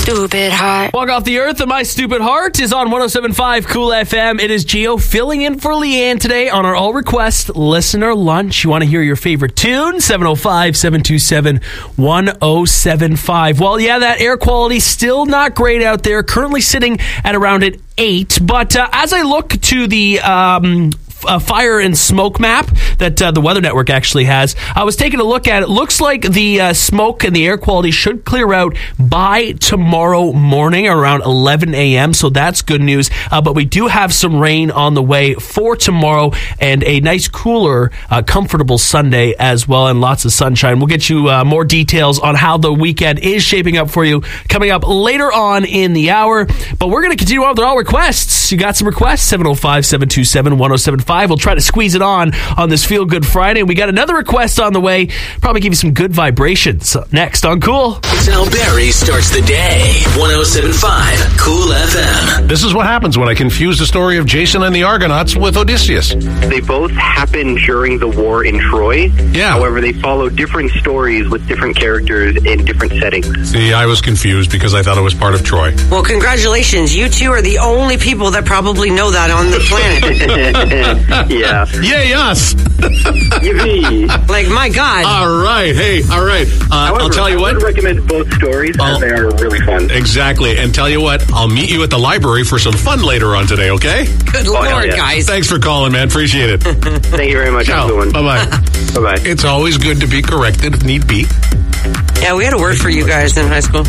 stupid heart. Walk off the earth and my stupid heart is on 107.5 Cool FM. It is Gio filling in for Leanne today on our all request listener lunch. You want to hear your favorite tune? 705-727-1075. Well, yeah, that air quality still not great out there. Currently sitting at around at 8. But as I look to the fire and smoke map that the Weather Network actually has, I was taking a look at it. Looks like the smoke and the air quality should clear out by tomorrow morning around 11 a.m. So that's good news. But we do have some rain on the way for tomorrow and a nice, cooler, comfortable Sunday as well, and lots of sunshine. We'll get you more details on how the weekend is shaping up for you coming up later on in the hour. But we're going to continue on with all requests. You got some requests? 705-727-1075. We'll try to squeeze it on this Feel Good Friday. We got another request on the way. Probably give you some good vibrations. Next on Cool. It's how Barry starts the day. 107.5 Cool FM. This is what happens when I confuse the story of Jason and the Argonauts with Odysseus. They both happened during the war in Troy. Yeah. However, they follow different stories with different characters in different settings. See, I was confused because I thought it was part of Troy. Well, congratulations. You two are the only people that probably know that on the planet. Yeah. Yay, us! Yippee. Like, my God. All right. Hey, all right. However, I'll tell you what. I would recommend both stories as they are really fun. Exactly. And tell you what, I'll meet you at the library for some fun later on today, okay? Good Lord, yeah. guys. Thanks for calling, man. Appreciate it. Thank you very much. Ciao. Bye-bye. Bye-bye. It's always good to be corrected if need be. Yeah, we had a word for you guys in high school.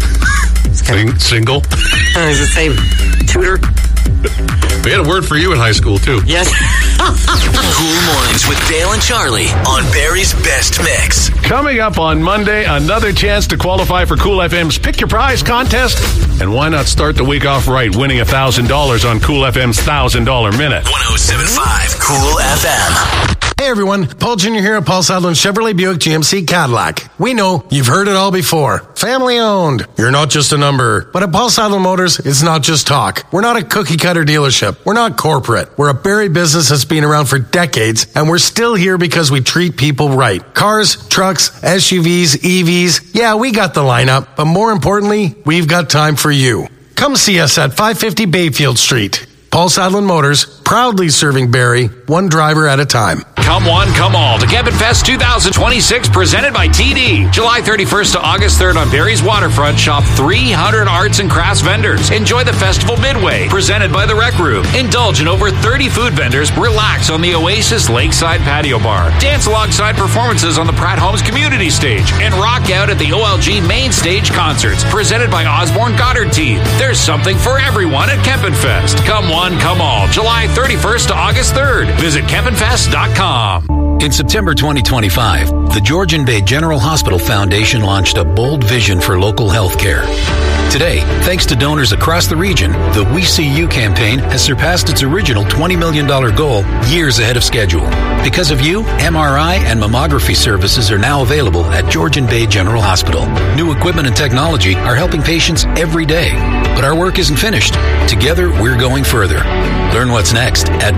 Single. I was the same. Tutor. We had a word for you in high school, too. Yes. Cool Mornings with Dale and Charlie on Barry's Best Mix. Coming up on Monday, another chance to qualify for Cool FM's Pick Your Prize contest. And why not start the week off right, winning $1,000 on Cool FM's $1,000 Minute. 107.5 Cool FM. Hey everyone, Paul Jr. here at Paul Sadler Chevrolet Buick GMC Cadillac. We know you've heard it all before. Family owned. You're not just a number. But at Paul Sadler Motors, it's not just talk. We're not a cookie cutter dealership. We're not corporate. We're a Barrie business that's been around for decades, and we're still here because we treat people right. Cars, trucks, SUVs, EVs. Yeah, we got the lineup. But more importantly, we've got time for you. Come see us at 550 Bayfield Street. Paul Sadler Motors, proudly serving Barrie, one driver at a time. Come one, come all to Kempin Fest 2026, presented by TD. July 31st to August 3rd on Barrie's waterfront. Shop 300 arts and crafts vendors. Enjoy the Festival Midway, presented by the Rec Room. Indulge in over 30 food vendors. Relax on the Oasis Lakeside Patio Bar. Dance alongside performances on the Pratt Homes Community Stage. And rock out at the OLG Main Stage Concerts, presented by Osborne Goddard Team. There's something for everyone at Kempin Fest. Come one, come all. July 31st to August 3rd. Visit KempinFest.com. In September 2025, the Georgian Bay General Hospital Foundation launched a bold vision for local health care. Today, thanks to donors across the region, the We See You campaign has surpassed its original $20 million goal years ahead of schedule. Because of you, MRI and mammography services are now available at Georgian Bay General Hospital. New equipment and technology are helping patients every day. But our work isn't finished. Together, we're going further. Learn what's next at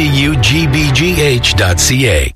WeSeeYouGBGH.ca.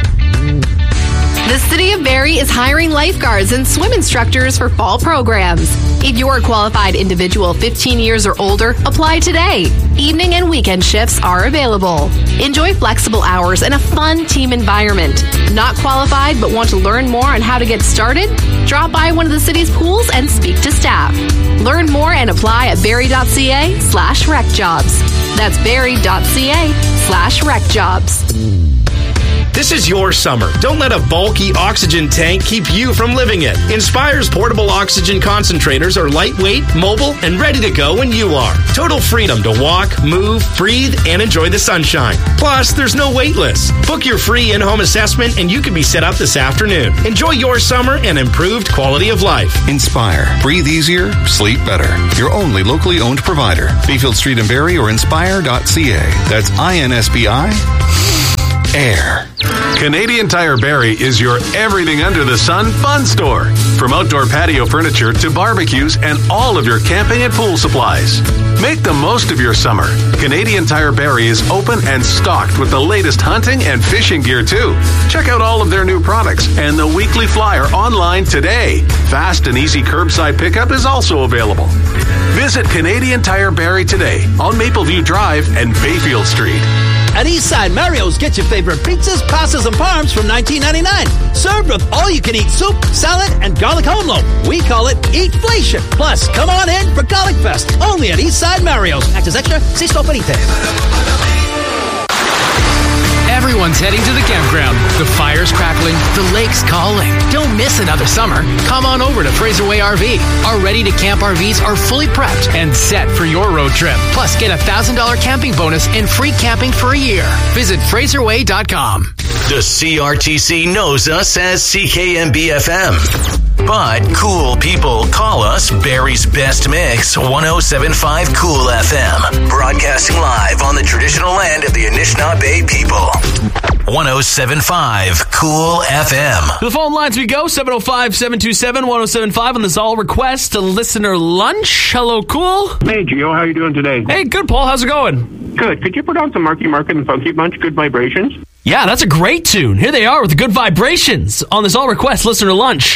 The City of Barrie is hiring lifeguards and swim instructors for fall programs. If you're a qualified individual 15 years or older, apply today. Evening and weekend shifts are available. Enjoy flexible hours and a fun team environment. Not qualified but want to learn more on how to get started? Drop by one of the city's pools and speak to staff. Learn more and apply at barrie.ca/recjobs. That's barrie.ca/recjobs. This is your summer. Don't let a bulky oxygen tank keep you from living it. Inspire's portable oxygen concentrators are lightweight, mobile, and ready to go when you are. Total freedom to walk, move, breathe, and enjoy the sunshine. Plus, there's no wait list. Book your free in-home assessment and you can be set up this afternoon. Enjoy your summer and improved quality of life. Inspire. Breathe easier, sleep better. Your only locally owned provider. Bayfield Street in Barrie or inspire.ca. That's INSPI. Air. Canadian Tire Barrie is your everything under the sun fun store. From outdoor patio furniture to barbecues and all of your camping and pool supplies. Make the most of your summer. Canadian Tire Barrie is open and stocked with the latest hunting and fishing gear too. Check out all of their new products and the weekly flyer online today. Fast and easy curbside pickup is also available. Visit Canadian Tire Barrie today on Mapleview Drive and Bayfield Street. At Eastside Mario's, get your favorite pizzas, pastas, and parms from $19.99. Served with all-you-can-eat soup, salad, and garlic home loaf. We call it Eatflation. Plus, come on in for Garlic Fest. Only at Eastside Mario's. Access extra, si sto per te. Everyone's heading to the campground. The fire's crackling, the lake's calling. Don't miss another summer. Come on over to Fraserway RV. Our ready-to-camp RVs are fully prepped and set for your road trip. Plus, get a $1,000 camping bonus and free camping for a year. Visit FraserWay.com. The CRTC knows us as CKMB-FM. But cool people call us Barrie's Best Mix 107.5 Cool FM. Broadcasting live on the traditional land of the Anishinaabe people. 107.5 Cool FM. To the phone lines we go, 705-727-1075 on this all request to listener lunch. Hello, Cool. Hey, Gio, how you doing today? Hey, good, Paul. How's it going? Good. Could you put on some Marky Mark and the Funky Bunch, Good Vibrations? Yeah, that's a great tune. Here they are with the Good Vibrations on this all request listener lunch.